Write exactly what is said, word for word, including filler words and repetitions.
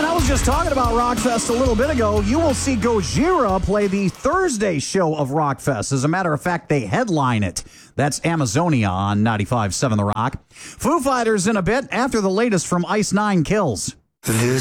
And I was just talking about Rockfest a little bit ago. You will see Gojira play the Thursday show of Rockfest. As a matter of fact, they headline it. That's Amazonia on ninety-five point seven The Rock. Foo Fighters in a bit after the latest from Ice Nine Kills. This